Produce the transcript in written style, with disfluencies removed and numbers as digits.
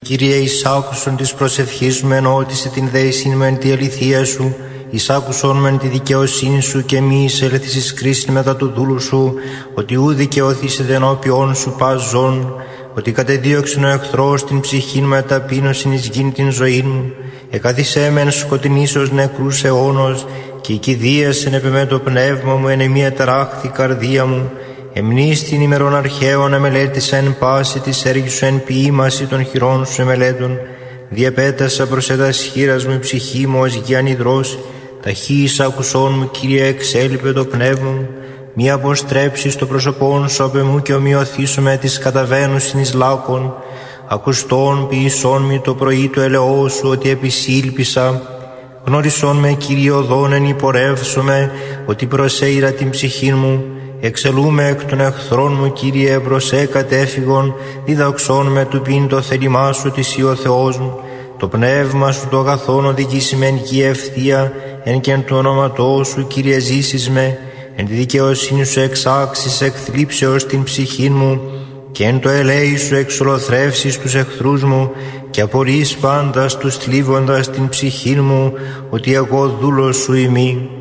Κύριε, εισάκουσον της προσευχής μου, ενώτισε την δέησιν μεν τη αληθεία σου, εισάκουσον μεν τη δικαιοσύνη σου και μη εισέλθεις εις κρίσιν μετά του δούλου σου, ότι ου δικαιώθησε ενώπιον σου πας ζών, ότι κατεδίωξεν ο εχθρός την ψυχήν με ταπείνωσιν εις γην την ζωήν μου, εκάθισέ μεν σκοτεινής ως νεκρούς αιώνος, και η κηδείας επεμέ το πνεύμα μου, εν μία ταράχθη καρδία μου. Εμνείς την ημερών αρχαίων εμελέτησα εν πάση της έργης σου, εν ποίημαση των χειρών σου εμελέτων. Διεπέτασα προς έτας χείρας μου η ψυχή μου ως γιαννιδρός. Ταχύης άκουσόν μου, Κύριε, εξέλιπε το πνεύμα μου. Μη αποστρέψεις το πρόσωπόν σου απ' εμού και ομοιωθήσω με τις καταβαίνουσιν εις λάκων. Ακουστών ποιησόν μη το πρωί του ελαιό σου, ότι επισήλπισα. Γνώρισόν με, Κύριε, οδόν εν υπορεύσομαι, ότι προσέειρα την ψυχή μου. Εξελούμε εκ των εχθρών μου, Κύριε, προσέ κατέφυγον, διδαξών με του πίν το θέλημά σου της ή ο Θεός μου. Το πνεύμα σου το αγαθόν οδηγήσει με εν γη ευθεία, εν και εν του όνοματό σου, Κύριε, ζήσεις με, εν τη δικαιοσύνη σου εξάξεις εκ θλίψεως την ψυχή μου, και εν το ελέη σου εξολοθρεύσεις τους εχθρούς μου, και απορείς πάντας τους θλίβοντας την ψυχή μου, ότι εγώ δούλος σου ημί.